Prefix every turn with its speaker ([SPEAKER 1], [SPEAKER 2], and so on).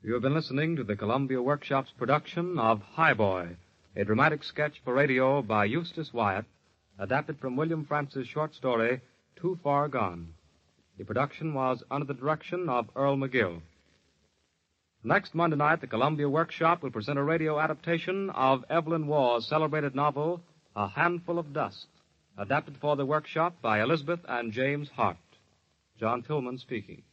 [SPEAKER 1] You have been listening to the Columbia Workshop's production of High Boy, a dramatic sketch for radio by Eustace Wyatt, adapted from William Francis' short story, Too Far Gone. The production was under the direction of Earl McGill. Next Monday night, the Columbia Workshop will present a radio adaptation of Evelyn Waugh's celebrated novel, A Handful of Dust, adapted for the Workshop by Elizabeth and James Hart. John Tillman speaking.